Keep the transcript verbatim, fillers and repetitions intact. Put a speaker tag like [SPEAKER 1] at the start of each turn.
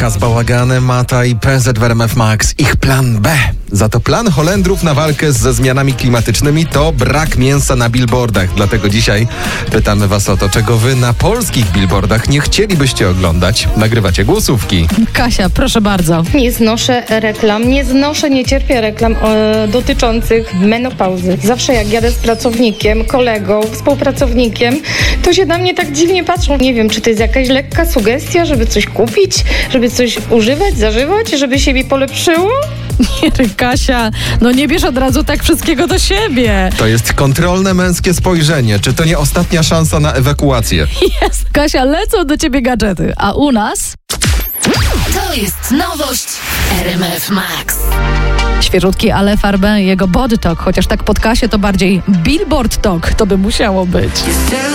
[SPEAKER 1] Z bałaganem Mata i P Z w R M F Max. Ich plan B. Za to plan Holendrów na walkę ze zmianami klimatycznymi to brak mięsa na billboardach. Dlatego dzisiaj pytamy was o to, czego wy na polskich billboardach nie chcielibyście oglądać. Nagrywacie głosówki.
[SPEAKER 2] Kasia, proszę bardzo.
[SPEAKER 3] Nie znoszę reklam, nie znoszę, nie cierpię reklam e, dotyczących menopauzy. Zawsze jak jadę z pracownikiem, kolegą, współpracownikiem, to się na mnie tak dziwnie patrzą. Nie wiem, czy to jest jakaś lekka sugestia, żeby coś kupić, żeby coś używać, zażywać, żeby się mi polepszyło?
[SPEAKER 2] Nie, Kasia, no nie bierz od razu tak wszystkiego do siebie.
[SPEAKER 1] To jest kontrolne męskie spojrzenie. Czy to nie ostatnia szansa na ewakuację?
[SPEAKER 2] Jest. Kasia, lecą do ciebie gadżety, a u nas...
[SPEAKER 4] To jest nowość R M F Max.
[SPEAKER 2] Świeżutki Ale Farben, jego Body Talk, chociaż tak pod Kasię to bardziej Billboard Talk, to by musiało być.